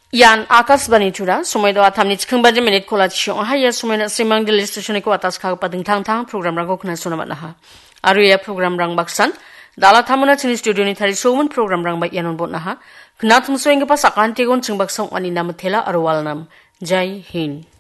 Yan akas bani chura sumai do atam ni chkhang baje minute kola chong ha ya sumai na simang dil station ko atas kha pading thang thang program rang ko khna suna mat na ha aru ya program rang baksan dala thamuna chini studio ni thari somun program rang ba yanon bot na ha khna thum soing pa sakan te gon ching baksang ani nam thela aru wal nam jai hind